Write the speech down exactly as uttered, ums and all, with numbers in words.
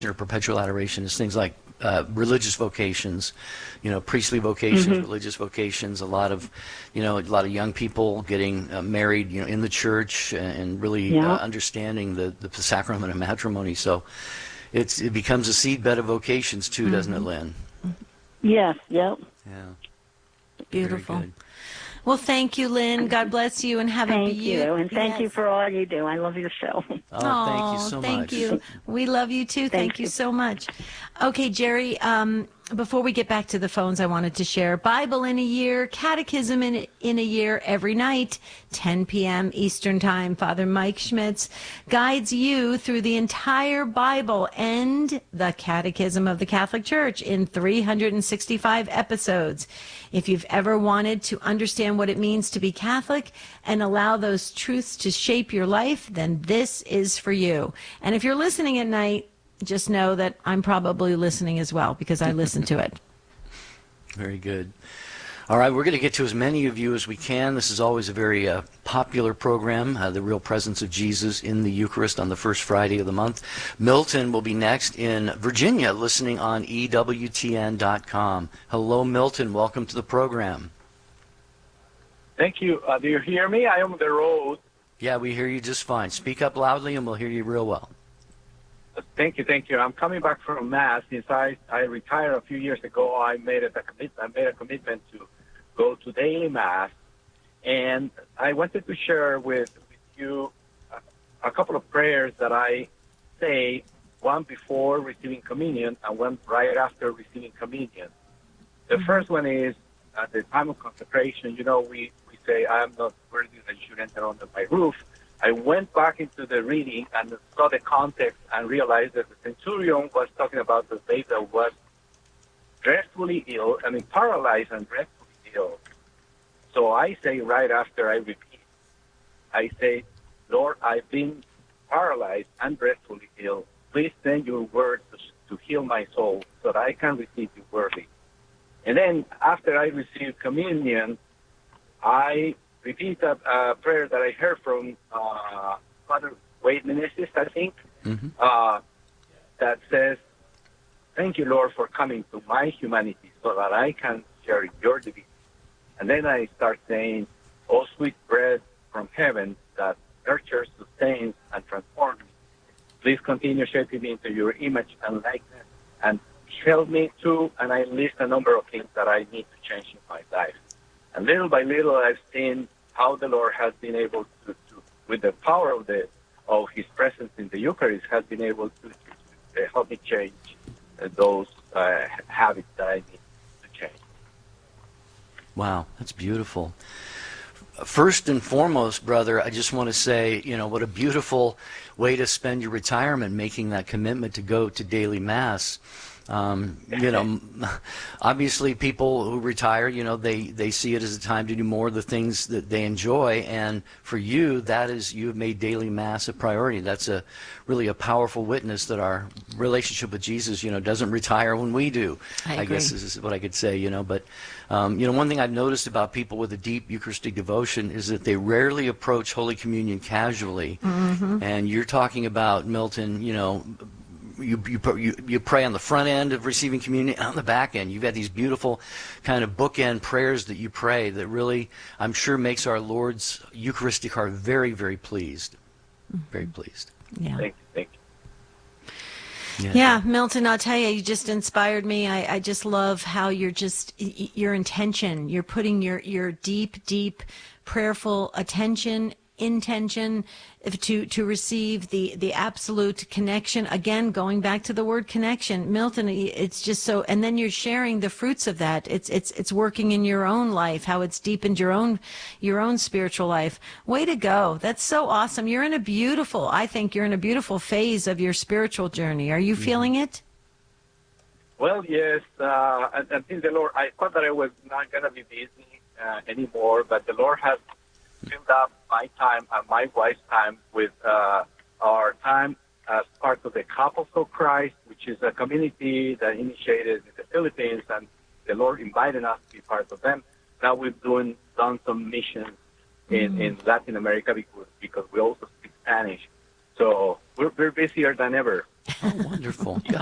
or perpetual adoration is things like uh, religious vocations, you know, priestly vocations, Mm-hmm. religious vocations. A lot of, you know, a lot of young people getting uh, married, you know, in the church and, and really uh, Yeah. understanding the, the sacrament of matrimony. So it's it becomes a seedbed of vocations too, doesn't it, Mm-hmm. Lynn? Yes. Yep. Yeah, very Beautiful. good. Well, thank you, Lynn. God bless you, and have a Thank you, beautiful. and thank you Yes. for all you do. I love your show. Oh, thank you Oh, so thank much. you. We love you too. Thank Thank you you. so much. Okay, Jerry, um, before we get back to the phones, I wanted to share Bible in a year, Catechism in, in a year every night, ten p.m. Eastern Time. Father Mike Schmitz guides you through the entire Bible and the Catechism of the Catholic Church in three hundred sixty-five episodes. If you've ever wanted to understand what it means to be Catholic and allow those truths to shape your life, then this is for you. And if you're listening at night, just know that I'm probably listening as well because I listen to it. Very good. All right, we're going to get to as many of you as we can. This is always a very uh, popular program, uh, the Real Presence of Jesus in the Eucharist on the first Friday of the month. Milton will be next in Virginia, listening on E W T N dot com. Hello, Milton. Welcome to the program. Thank you. Uh, do you hear me? I am on the road. Yeah, we hear you just fine. Speak up loudly and we'll hear you real well. Uh, Thank you, thank you. I'm coming back from Mass. Since I, I retired a few years ago, I made it a commit, I made a commitment to go to daily Mass, and I wanted to share with, with you a, a couple of prayers that I say, one before receiving communion and one right after receiving communion. The Mm-hmm. first one is at the time of consecration. You know, we, we say, I am not worthy that you should enter under my roof. I went back into the reading and saw the context and realized that the centurion was talking about the babe that was dreadfully ill, I mean, paralyzed and dreadfully ill. So I say right after I repeat, I say, Lord, I've been paralyzed and dreadfully ill. Please send your word to, to heal my soul so that I can receive you worthy. And then after I receive communion, I repeat a uh, prayer that I heard from uh, Father Wade Menezes, I think, Mm-hmm. uh, that says, thank you, Lord, for coming to my humanity so that I can share your divinity. And then I start saying, oh, sweet bread from heaven that nurtures, sustains, and transforms me. Please continue shaping me into your image and likeness and help me to, and I list a number of things that I need to change in my life. And little by little, I've seen how the Lord has been able to, to with the power of the of His presence in the Eucharist, has been able to, to, to help me change uh, those uh, habits that I need to change. Wow, that's beautiful. First and foremost, brother, I just want to say, you know, what a beautiful way to spend your retirement, making that commitment to go to daily Mass. Um, you know, obviously people who retire, you know, they, they see it as a time to do more of the things that they enjoy. And for you, that is, you have made daily Mass a priority. That's a really a powerful witness that our relationship with Jesus, you know, doesn't retire when we do. I I agree. guess is what I could say, you know. But, um, you know, one thing I've noticed about people with a deep Eucharistic devotion is that they rarely approach Holy Communion casually. Mm-hmm. And you're talking about, Milton, you know, You, you you you pray on the front end of receiving communion and on the back end. You've got these beautiful kind of bookend prayers that you pray that really, I'm sure, makes our Lord's Eucharistic heart very, very pleased. Very pleased. Yeah. Thank you, thank you. Yeah. Yeah, Milton, I'll tell you, you just inspired me. I, I just love how you're just, y- your intention, you're putting your, your deep, deep prayerful attention, intention if to, to receive the, the absolute connection. Again, going back to the word connection, Milton, it's just so, and then you're sharing the fruits of that. It's, it's, it's working in your own life, how it's deepened your own, your own spiritual life. Way to go. That's so awesome. You're in a beautiful, I think you're in a beautiful phase of your spiritual journey. Are you Mm-hmm. feeling it? Well, yes, uh, I, I think the Lord, I thought that I was not going to be busy uh, anymore, but the Lord has filled up my time and my wife's time with uh, our time as part of the Couples of Christ, which is a community that initiated in the Philippines, and the Lord invited us to be part of them. Now we've doing, done some missions in, Mm. in Latin America because, because we also speak Spanish. So we're, we're busier than ever. Oh, wonderful.